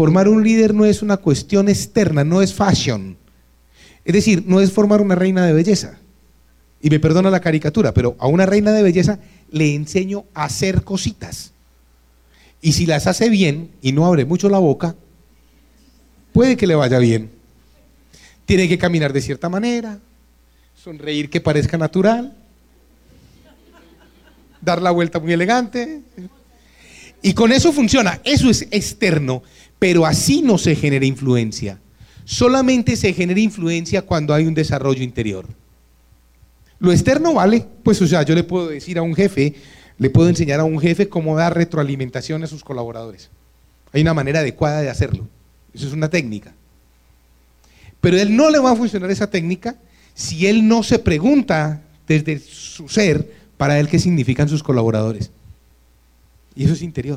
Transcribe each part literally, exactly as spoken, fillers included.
Formar un líder no es una cuestión externa, no es fashion. Es decir, no es formar una reina de belleza. Y me perdona la caricatura, pero a una reina de belleza le enseño a hacer cositas. Y si las hace bien y no abre mucho la boca, puede que le vaya bien. Tiene que caminar de cierta manera, sonreír que parezca natural, dar la vuelta muy elegante. Y con eso funciona. Eso es externo, pero así no se genera influencia. Solamente se genera influencia cuando hay un desarrollo interior. Lo externo vale, pues o sea, yo le puedo decir a un jefe, le puedo enseñar a un jefe cómo dar retroalimentación a sus colaboradores. Hay una manera adecuada de hacerlo. Eso es una técnica. Pero él no le va a funcionar esa técnica si él no se pregunta desde su ser para él qué significan sus colaboradores. Y eso es interior.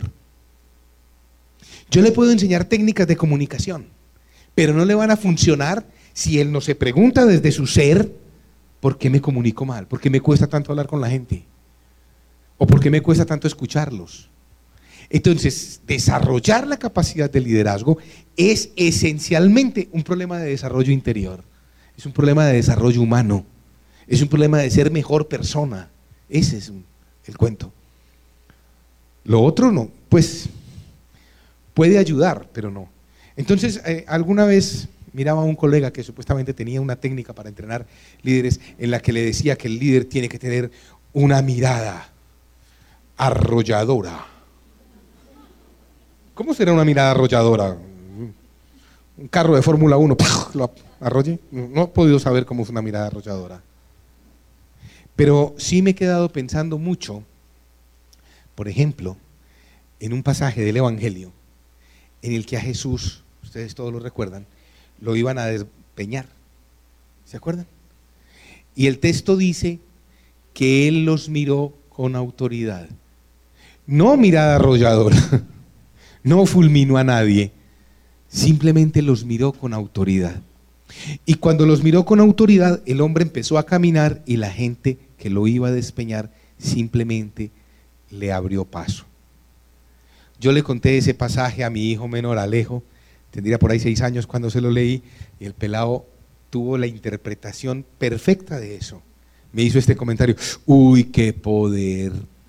Yo le puedo enseñar técnicas de comunicación, pero no le van a funcionar si él no se pregunta desde su ser ¿por qué me comunico mal? ¿Por qué me cuesta tanto hablar con la gente? ¿O por qué me cuesta tanto escucharlos? Entonces, desarrollar la capacidad de liderazgo es esencialmente un problema de desarrollo interior, es un problema de desarrollo humano, es un problema de ser mejor persona. Ese es un, el cuento. Lo otro no, pues puede ayudar, pero no. Entonces, eh, alguna vez miraba a un colega que supuestamente tenía una técnica para entrenar líderes en la que le decía que el líder tiene que tener una mirada arrolladora. ¿Cómo será una mirada arrolladora? Un carro de Fórmula uno, lo arrolle. No he podido saber cómo es una mirada arrolladora. Pero sí me he quedado pensando mucho, por ejemplo, en un pasaje del Evangelio en el que a Jesús, ustedes todos lo recuerdan, lo iban a despeñar. ¿Se acuerdan? Y el texto dice que Él los miró con autoridad. No mirada arrolladora, no fulminó a nadie, simplemente los miró con autoridad. Y cuando los miró con autoridad, el hombre empezó a caminar y la gente que lo iba a despeñar simplemente le abrió paso. Yo le conté ese pasaje a mi hijo menor, Alejo, tendría por ahí seis años cuando se lo leí, y el pelado tuvo la interpretación perfecta de eso. Me hizo este comentario: uy, qué poder.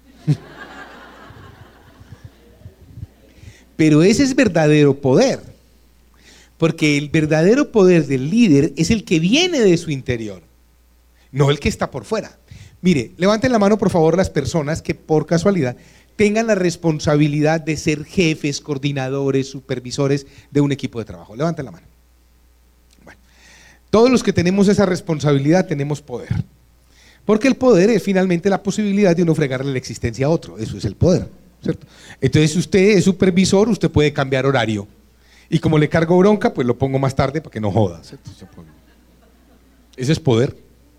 Pero ese es verdadero poder, porque el verdadero poder del líder es el que viene de su interior, no el que está por fuera. Mire, levanten la mano por favor las personas que por casualidad tengan la responsabilidad de ser jefes, coordinadores, supervisores de un equipo de trabajo. Levanten la mano. Bueno, todos los que tenemos esa responsabilidad tenemos poder, porque el poder es finalmente la posibilidad de uno fregarle la existencia a otro. Eso es el poder, ¿cierto? Entonces, si usted es supervisor, usted puede cambiar horario, y como le cargo bronca, pues lo pongo más tarde para que no joda, ¿cierto? Ese es poder.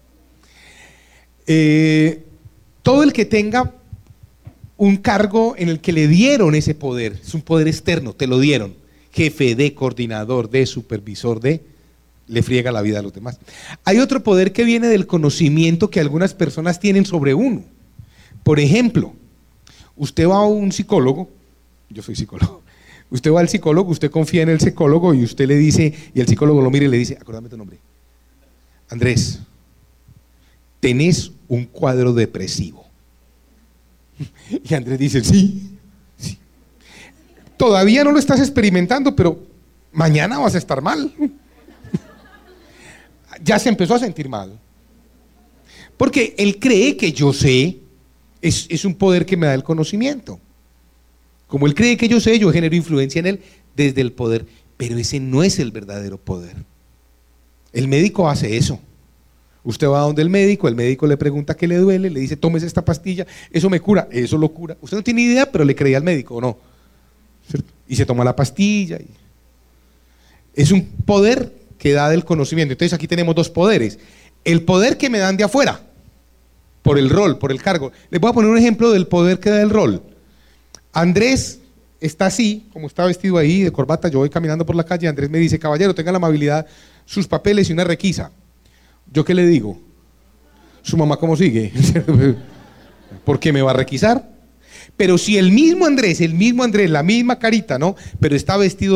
Eh, todo el que tenga un cargo en el que le dieron ese poder, es un poder externo, te lo dieron, jefe de, coordinador de, supervisor de, le friega la vida a los demás. Hay otro poder que viene del conocimiento que algunas personas tienen sobre uno. Por ejemplo, usted va a un psicólogo, yo soy psicólogo, usted va al psicólogo, usted confía en el psicólogo y usted le dice, y el psicólogo lo mira y le dice, acuérdame tu nombre, Andrés, tenés un cuadro depresivo. Y Andrés dice, sí, sí, todavía no lo estás experimentando, pero mañana vas a estar mal. Ya se empezó a sentir mal, porque él cree que yo sé, es, es un poder que me da el conocimiento. Como él cree que yo sé, yo genero influencia en él desde el poder, pero ese no es el verdadero poder. El médico hace eso. Usted va a donde el médico, el médico le pregunta qué le duele, le dice, tómese esta pastilla, eso me cura, eso lo cura. Usted no tiene idea, pero le creía al médico, ¿o no? ¿Cierto? Y se toma la pastilla. Y... es un poder que da del conocimiento. Entonces aquí tenemos dos poderes. El poder que me dan de afuera, por el rol, por el cargo. Les voy a poner un ejemplo del poder que da el rol. Andrés está así, como está vestido ahí, de corbata, yo voy caminando por la calle, Andrés me dice, caballero, tenga la amabilidad, sus papeles y una requisa. ¿Yo qué le digo? ¿Su mamá cómo sigue? ¿Por qué me va a requisar? Pero si el mismo Andrés, el mismo Andrés, la misma carita, ¿no? Pero está vestido